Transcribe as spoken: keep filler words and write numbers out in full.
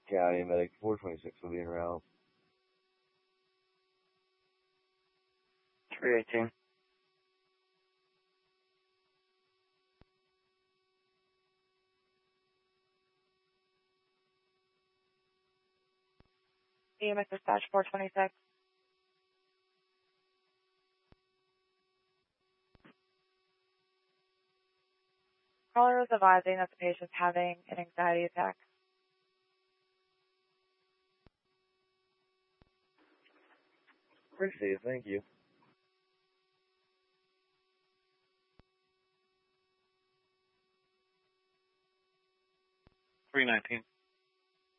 County Medic four twenty-six will be en route. three eighteen. E M S dispatch four twenty-six. Caller is advising that the patient's having an anxiety attack. Appreciate it, thank you. three nineteen.